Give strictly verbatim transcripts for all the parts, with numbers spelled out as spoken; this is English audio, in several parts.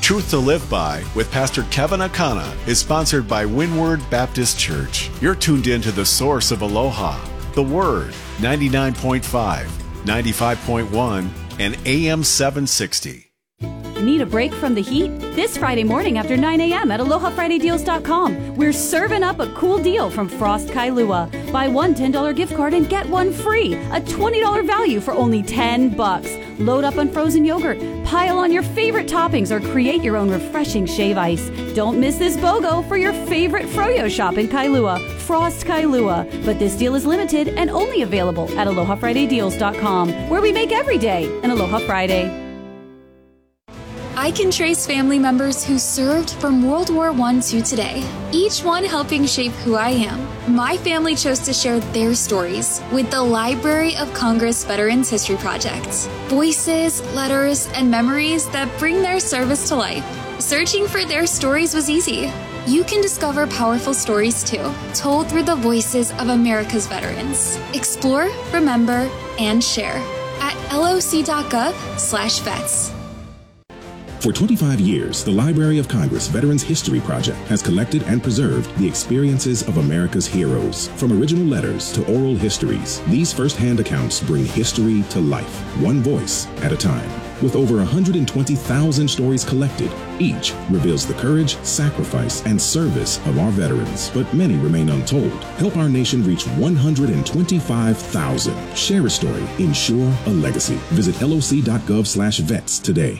Truth to Live By with Pastor Kevin Akana is sponsored by Windward Baptist Church. You're tuned in to the source of Aloha, the Word, ninety-nine point five, ninety-five point one, and A M seven sixty. Need a break from the heat? This Friday morning after nine a.m. at aloha friday deals dot com, we're serving up a cool deal from Frost Kailua. Buy one ten dollars gift card and get one free. A twenty dollars value for only ten bucks. Load up on frozen yogurt, pile on your favorite toppings, or create your own refreshing shave ice. Don't miss this BOGO for your favorite Froyo shop in Kailua, Frost Kailua. But this deal is limited and only available at aloha friday deals dot com, where we make every day an Aloha Friday. I can trace family members who served from World War One to today, each one helping shape who I am. My family chose to share their stories with the Library of Congress Veterans History Project. Voices, letters, and memories that bring their service to life. Searching for their stories was easy. You can discover powerful stories too, told through the voices of America's veterans. Explore, remember, and share at loc.gov slash vets. For twenty-five years, the Library of Congress Veterans History Project has collected and preserved the experiences of America's heroes. From original letters to oral histories, these first-hand accounts bring history to life, one voice at a time. With over one hundred twenty thousand stories collected, each reveals the courage, sacrifice, and service of our veterans, but many remain untold. Help our nation reach one hundred twenty-five thousand. Share a story, ensure a legacy. Visit loc.gov slash vets today.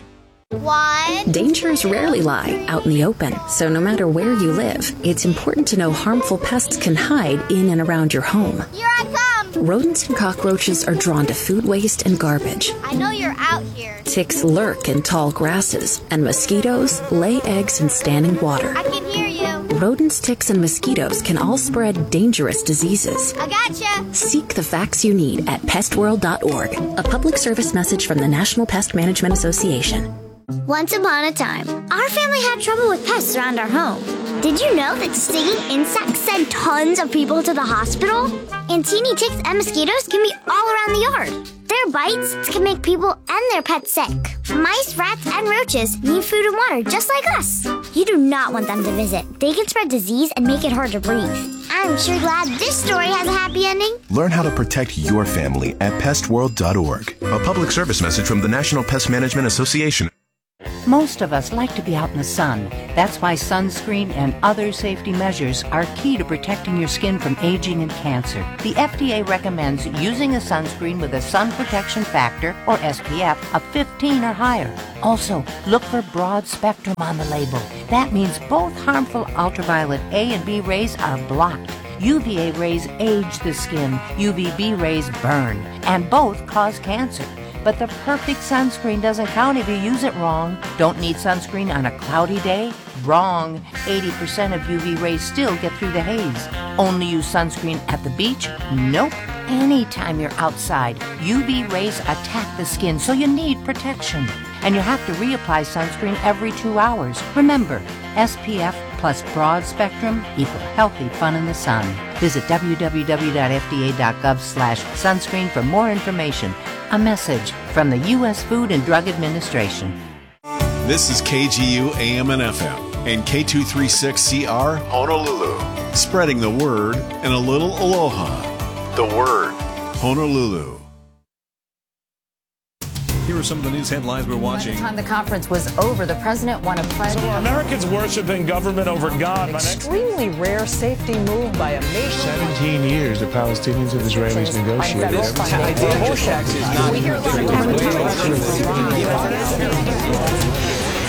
One, Dangers two, rarely lie out in the open, so no matter where you live, it's important to know harmful pests can hide in and around your home. Here I come! Rodents and cockroaches are drawn to food waste and garbage. I know you're out here. Ticks lurk in tall grasses, and mosquitoes lay eggs in standing water. I can hear you. Rodents, ticks, and mosquitoes can all spread dangerous diseases. I gotcha. Seek the facts you need at pest world dot org, a public service message from the National Pest Management Association. Once upon a time, our family had trouble with pests around our home. Did you know that stinging insects send tons of people to the hospital? And teeny ticks and mosquitoes can be all around the yard. Their bites can make people and their pets sick. Mice, rats, and roaches need food and water just like us. You do not want them to visit. They can spread disease and make it hard to breathe. I'm sure glad this story has a happy ending. Learn how to protect your family at pest world dot org. A public service message from the National Pest Management Association. Most of us like to be out in the sun. That's why sunscreen and other safety measures are key to protecting your skin from aging and cancer. The F D A recommends using a sunscreen with a sun protection factor, or S P F, of fifteen or higher. Also, look for broad spectrum on the label. That means both harmful ultraviolet A and B rays are blocked. U V A rays age the skin, U V B rays burn, and both cause cancer. But the perfect sunscreen doesn't count if you use it wrong. Don't need sunscreen on a cloudy day? Wrong. eighty percent of U V rays still get through the haze. Only use sunscreen at the beach? Nope. Anytime you're outside, U V rays attack the skin, so you need protection. And you have to reapply sunscreen every two hours. Remember, S P F plus broad spectrum equal healthy fun in the sun. Visit w w w dot f d a dot gov slash sunscreen for more information. A message from the U S Food and Drug Administration. This is K G U A M and F M and K two thirty-six C R Honolulu. Spreading the word and a little aloha. The Word, Honolulu. Here are some of the news headlines we're watching. By the time the conference was over, the president won a pledge. So Americans worshiping government over God. An extremely rare safety move by a nation. seventeen years the Palestinians and Israelis negotiated. We hear a lot of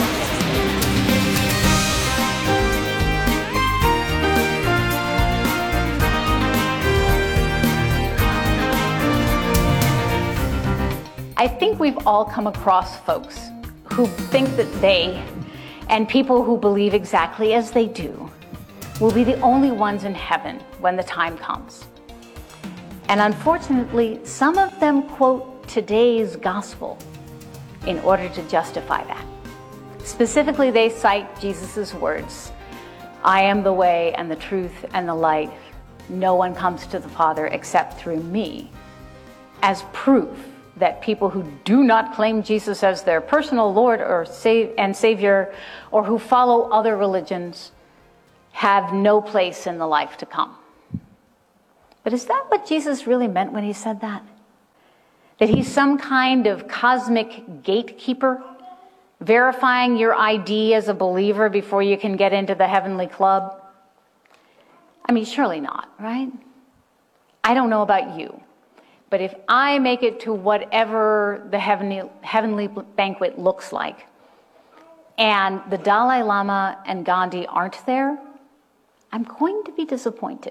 I think we've all come across folks who think that they, and people who believe exactly as they do, will be the only ones in heaven when the time comes. And unfortunately, some of them quote today's gospel in order to justify that. Specifically, they cite Jesus' words, "I am the way and the truth and the light. No one comes to the Father except through me," as proof that people who do not claim Jesus as their personal Lord or save and Savior, or who follow other religions, have no place in the life to come. But is that what Jesus really meant when he said that? That he's some kind of cosmic gatekeeper, verifying your I D as a believer before you can get into the heavenly club? I mean, surely not, right? I don't know about you, but if I make it to whatever the heavenly, heavenly banquet looks like, and the Dalai Lama and Gandhi aren't there, I'm going to be disappointed.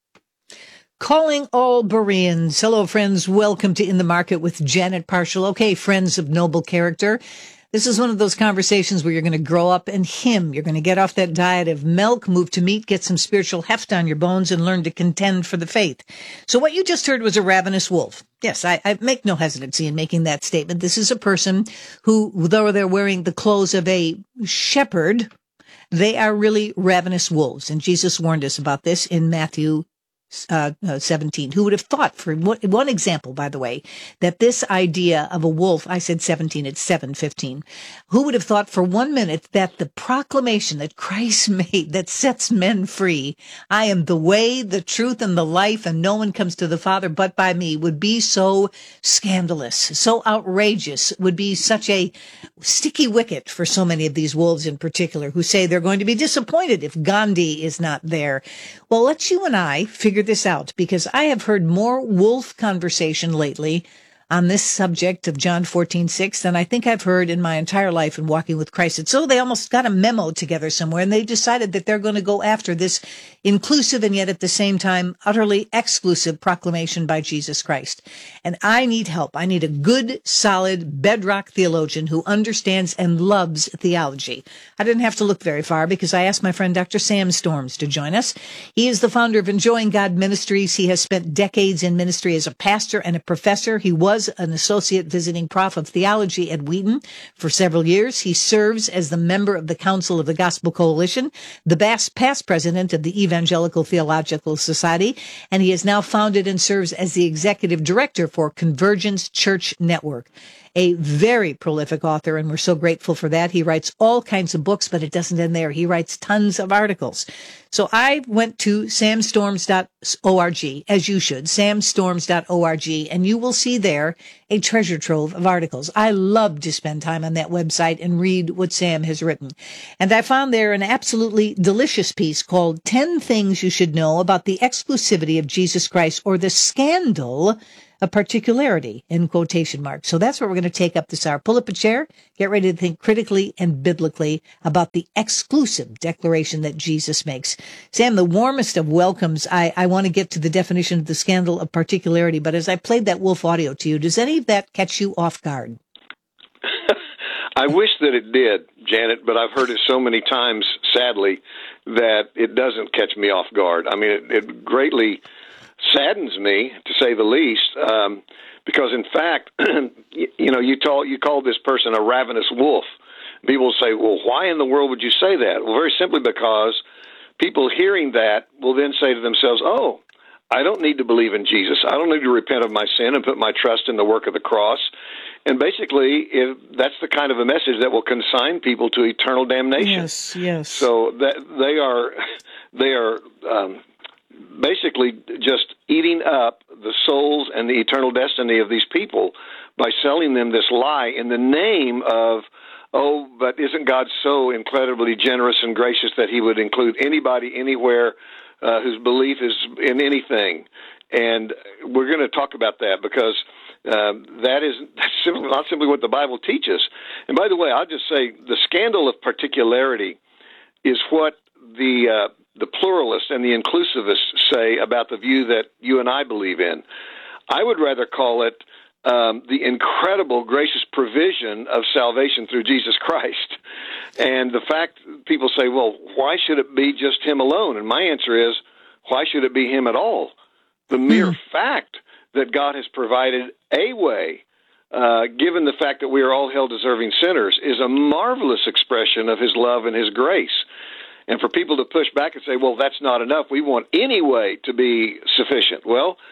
Calling all Bereans. Hello, friends. Welcome to In the Market with Janet Parshall. Okay, friends of noble character. This is one of those conversations where you're going to grow up and hymn. You're going to get off that diet of milk, move to meat, get some spiritual heft on your bones, and learn to contend for the faith. So what you just heard was a ravenous wolf. Yes, I, I make no hesitancy in making that statement. This is a person who, though they're wearing the clothes of a shepherd, they are really ravenous wolves. And Jesus warned us about this in Matthew Uh, uh, seventeen. Who would have thought, for one, one example, by the way, that this idea of a wolf, I said seventeen, it's seven fifteen. Who would have thought for one minute that the proclamation that Christ made that sets men free, I am the way, the truth, and the life, and no one comes to the Father but by me, would be so scandalous, so outrageous, would be such a sticky wicket for so many of these wolves in particular, who say they're going to be disappointed if Gandhi is not there. Well, let's you and I figure this out, because I have heard more wolf conversation lately on this subject of John fourteen six than I think I've heard in my entire life in walking with Christ. It's so they almost got a memo together somewhere, and they decided that they're going to go after this inclusive and yet at the same time utterly exclusive proclamation by Jesus Christ. And I need help. I need a good, solid, bedrock theologian who understands and loves theology. I didn't have to look very far because I asked my friend Doctor Sam Storms to join us. He is the founder of Enjoying God Ministries. He has spent decades in ministry as a pastor and a professor. He was an associate visiting prof of theology at Wheaton for several years. He serves as the member of the Council of the Gospel Coalition, the past president of the Evangelical Theological Society, and he has now founded and serves as the executive director for Convergence Church Network. A very prolific author, and we're so grateful for that. He writes all kinds of books, but it doesn't end there. He writes tons of articles. So I went to sam storms dot org, as you should, sam storms dot org, and you will see there a treasure trove of articles. I love to spend time on that website and read what Sam has written. And I found there an absolutely delicious piece called ten Things You Should Know About the Exclusivity of Jesus Christ, or the Scandal of Particularity, in quotation marks. So that's what we're going to take up this hour. Pull up a chair, get ready to think critically and biblically about the exclusive declaration that Jesus makes. Sam, the warmest of welcomes. I, I want to get to the definition of the scandal of particularity, but as I played that wolf audio to you, does any of that catch you off guard? I wish that it did, Janet, but I've heard it so many times, sadly, that it doesn't catch me off guard. I mean, it, it greatly saddens me, to say the least, um, because in fact, you, you know, you, tall, you call this person a ravenous wolf. People say, well, why in the world would you say that? Well, very simply because people hearing that will then say to themselves, oh, I don't need to believe in Jesus. I don't need to repent of my sin and put my trust in the work of the cross. And basically, if that's the kind of a message that will consign people to eternal damnation. Yes, yes. So that they are, they are um, basically just eating up the souls and the eternal destiny of these people by selling them this lie in the name of, oh, but isn't God so incredibly generous and gracious that he would include anybody anywhere uh, whose belief is in anything? And we're going to talk about that because uh, that is that's simply, not simply what the Bible teaches. And by the way, I'll just say the scandal of particularity is what the uh, the pluralists and the inclusivists say about the view that you and I believe in. I would rather call it um, the incredible gracious provision of salvation through Jesus Christ. And the fact people say, well, why should it be just him alone? And my answer is, why should it be him at all? The mere mm. fact that God has provided a way, uh, given the fact that we are all hell-deserving sinners, is a marvelous expression of his love and his grace. And for people to push back and say, well, that's not enough, we want any way to be sufficient. Well,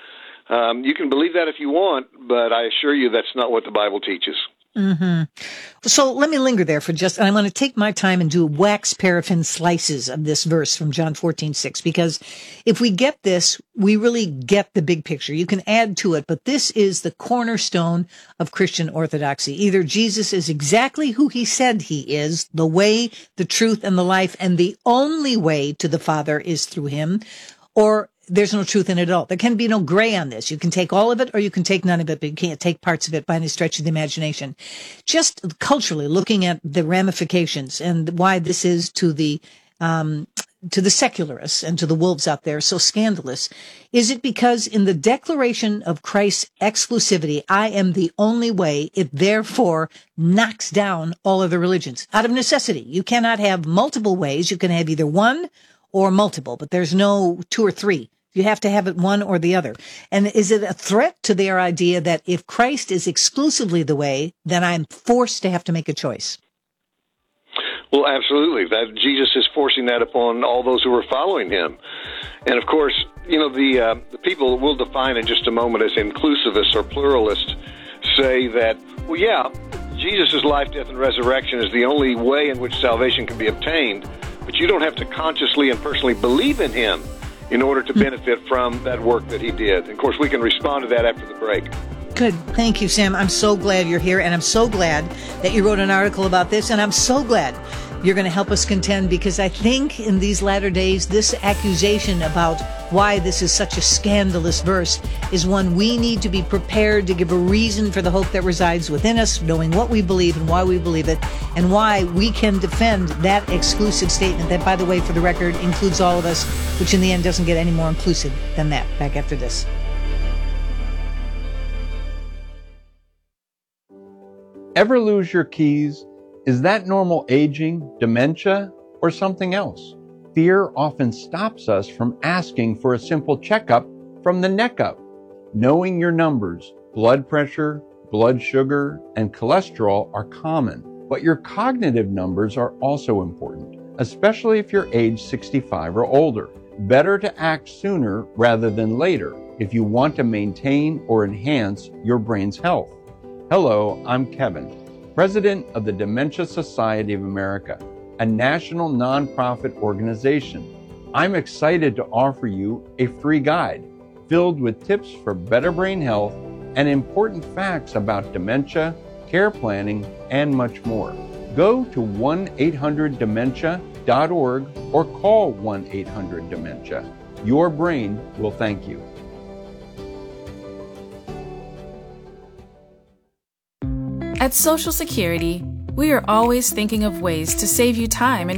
Um, you can believe that if you want, but I assure you that's not what the Bible teaches. Mm-hmm. So let me linger there for just, and I'm going to take my time and do wax paraffin slices of this verse from John fourteen six, because if we get this, we really get the big picture. You can add to it, but this is the cornerstone of Christian orthodoxy. Either Jesus is exactly who he said he is, the way, the truth, and the life, and the only way to the Father is through him, or there's no truth in it at all. There can be no gray on this. You can take all of it or you can take none of it, but you can't take parts of it by any stretch of the imagination. Just culturally looking at the ramifications and why this is to the, um, to the secularists and to the wolves out there so scandalous. Is it because in the declaration of Christ's exclusivity, I am the only way, it therefore knocks down all other religions out of necessity? You cannot have multiple ways. You can have either one or multiple, but there's no two or three. You have to have it one or the other. And is it a threat to their idea that if Christ is exclusively the way, then I'm forced to have to make a choice? Well, absolutely. That Jesus is forcing that upon all those who are following him. And of course, you know, the, uh, the people we'll define in just a moment as inclusivists or pluralists say that, well, yeah, Jesus' life, death, and resurrection is the only way in which salvation can be obtained, but you don't have to consciously and personally believe in him in order to benefit from that work that he did. And of course, we can respond to that after the break. Good. Thank you, Sam. I'm so glad you're here, and I'm so glad that you wrote an article about this, and I'm so glad you're going to help us contend, because I think in these latter days, this accusation about why this is such a scandalous verse is one we need to be prepared to give a reason for the hope that resides within us, knowing what we believe and why we believe it, and why we can defend that exclusive statement that, by the way, for the record, includes all of us, which in the end doesn't get any more inclusive than that. Back after this. Ever lose your keys? Is that normal aging, dementia, or something else? Fear often stops us from asking for a simple checkup from the neck up. Knowing your numbers, blood pressure, blood sugar, and cholesterol are common, but your cognitive numbers are also important, especially if you're age sixty-five or older. Better to act sooner rather than later if you want to maintain or enhance your brain's health. Hello, I'm Kevin, President of the Dementia Society of America, a national nonprofit organization. I'm excited to offer you a free guide filled with tips for better brain health and important facts about dementia, care planning, and much more. Go to one eight hundred dementia dot org or call one eight hundred dementia. Your brain will thank you. At Social Security, we are always thinking of ways to save you time and